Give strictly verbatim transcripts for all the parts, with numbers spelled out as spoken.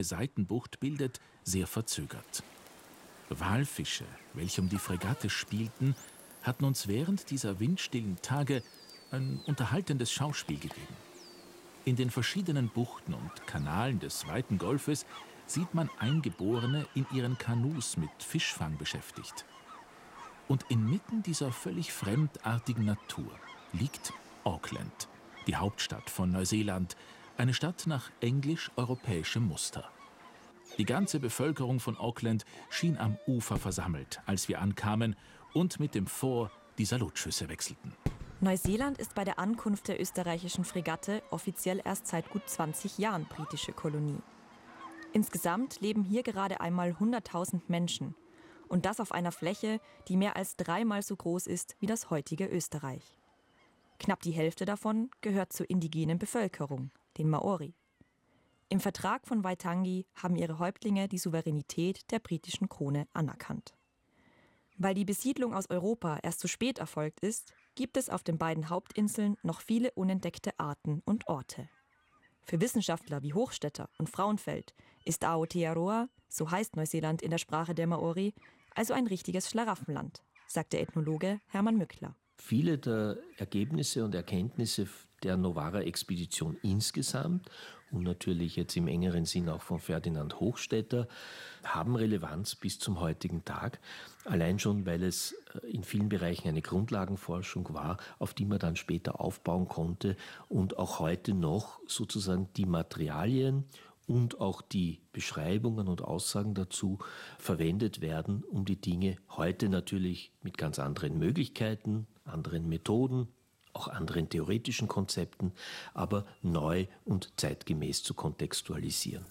Seitenbucht bildet, sehr verzögert. Walfische, welche um die Fregatte spielten, hatten uns während dieser windstillen Tage ein unterhaltendes Schauspiel gegeben. In den verschiedenen Buchten und Kanalen des weiten Golfes sieht man Eingeborene in ihren Kanus mit Fischfang beschäftigt. Und inmitten dieser völlig fremdartigen Natur liegt Auckland, die Hauptstadt von Neuseeland, eine Stadt nach englisch-europäischem Muster. Die ganze Bevölkerung von Auckland schien am Ufer versammelt, als wir ankamen und mit dem Fort die Salutschüsse wechselten. Neuseeland ist bei der Ankunft der österreichischen Fregatte offiziell erst seit gut zwanzig Jahren britische Kolonie. Insgesamt leben hier gerade einmal hunderttausend Menschen. Und das auf einer Fläche, die mehr als dreimal so groß ist wie das heutige Österreich. Knapp die Hälfte davon gehört zur indigenen Bevölkerung, den Maori. Im Vertrag von Waitangi haben ihre Häuptlinge die Souveränität der britischen Krone anerkannt. Weil die Besiedlung aus Europa erst zu spät erfolgt ist, gibt es auf den beiden Hauptinseln noch viele unentdeckte Arten und Orte. Für Wissenschaftler wie Hochstetter und Frauenfeld ist Aotearoa, so heißt Neuseeland in der Sprache der Maori, also ein richtiges Schlaraffenland, sagt der Ethnologe Hermann Mückler. Viele der Ergebnisse und Erkenntnisse der Novara-Expedition insgesamt und natürlich jetzt im engeren Sinn auch von Ferdinand Hochstetter haben Relevanz bis zum heutigen Tag. Allein schon, weil es in vielen Bereichen eine Grundlagenforschung war, auf die man dann später aufbauen konnte und auch heute noch sozusagen die Materialien und auch die Beschreibungen und Aussagen dazu verwendet werden, um die Dinge heute natürlich mit ganz anderen Möglichkeiten, anderen Methoden, auch anderen theoretischen Konzepten, aber neu und zeitgemäß zu kontextualisieren.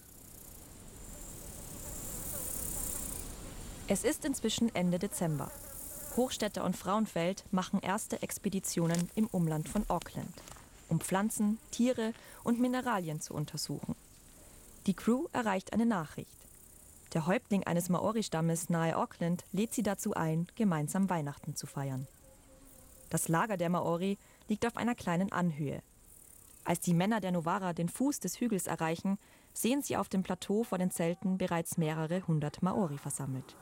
Es ist inzwischen Ende Dezember. Hochstetter und Frauenfeld machen erste Expeditionen im Umland von Auckland, um Pflanzen, Tiere und Mineralien zu untersuchen. Die Crew erreicht eine Nachricht. Der Häuptling eines Maori-Stammes nahe Auckland lädt sie dazu ein, gemeinsam Weihnachten zu feiern. Das Lager der Maori liegt auf einer kleinen Anhöhe. Als die Männer der Novara den Fuß des Hügels erreichen, sehen sie auf dem Plateau vor den Zelten bereits mehrere hundert Maori versammelt.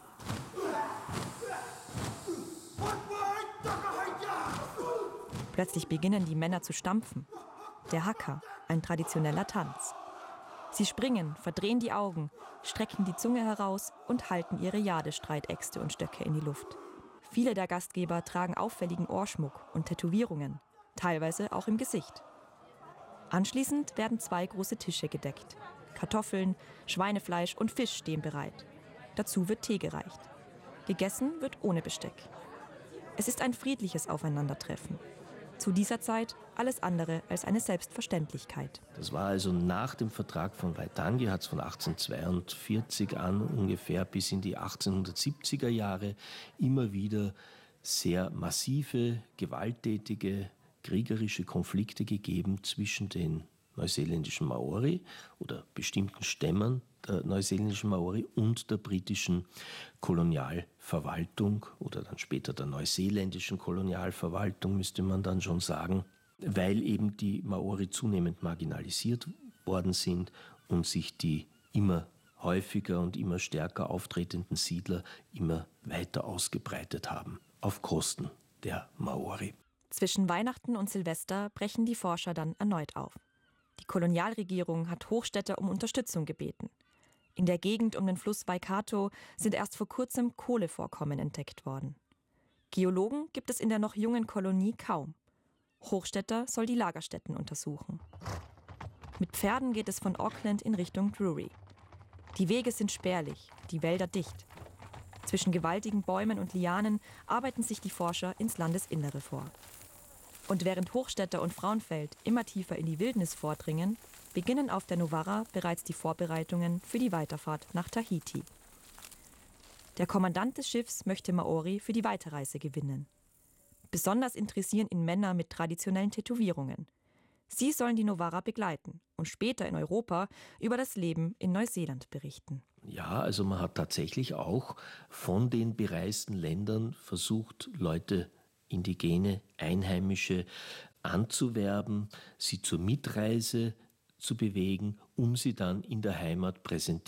Plötzlich beginnen die Männer zu stampfen. Der Haka, ein traditioneller Tanz. Sie springen, verdrehen die Augen, strecken die Zunge heraus und halten ihre Jade-Streitäxte und Stöcke in die Luft. Viele der Gastgeber tragen auffälligen Ohrschmuck und Tätowierungen, teilweise auch im Gesicht. Anschließend werden zwei große Tische gedeckt. Kartoffeln, Schweinefleisch und Fisch stehen bereit. Dazu wird Tee gereicht. Gegessen wird ohne Besteck. Es ist ein friedliches Aufeinandertreffen. Zu dieser Zeit alles andere als eine Selbstverständlichkeit. Das war also nach dem Vertrag von Waitangi, hat es von achtzehnhundertzweiundvierzig an ungefähr bis in die achtzehnhundertsiebziger Jahre immer wieder sehr massive, gewalttätige, kriegerische Konflikte gegeben zwischen den neuseeländischen Maori oder bestimmten Stämmen der neuseeländischen Maori und der britischen Kolonialverwaltung oder dann später der neuseeländischen Kolonialverwaltung, müsste man dann schon sagen, weil eben die Maori zunehmend marginalisiert worden sind und sich die immer häufiger und immer stärker auftretenden Siedler immer weiter ausgebreitet haben, auf Kosten der Maori. Zwischen Weihnachten und Silvester brechen die Forscher dann erneut auf. Die Kolonialregierung hat Hochstetter um Unterstützung gebeten. In der Gegend um den Fluss Waikato sind erst vor kurzem Kohlevorkommen entdeckt worden. Geologen gibt es in der noch jungen Kolonie kaum. Hochstetter soll die Lagerstätten untersuchen. Mit Pferden geht es von Auckland in Richtung Drury. Die Wege sind spärlich, die Wälder dicht. Zwischen gewaltigen Bäumen und Lianen arbeiten sich die Forscher ins Landesinnere vor. Und während Hochstetter und Frauenfeld immer tiefer in die Wildnis vordringen, beginnen auf der Novara bereits die Vorbereitungen für die Weiterfahrt nach Tahiti. Der Kommandant des Schiffs möchte Maori für die Weiterreise gewinnen. Besonders interessieren ihn Männer mit traditionellen Tätowierungen. Sie sollen die Novara begleiten und später in Europa über das Leben in Neuseeland berichten. Ja, also man hat tatsächlich auch von den bereisten Ländern versucht, Leute, Indigene, Einheimische anzuwerben, sie zur Mitreise zu bewegen um sie dann in der Heimat präsentieren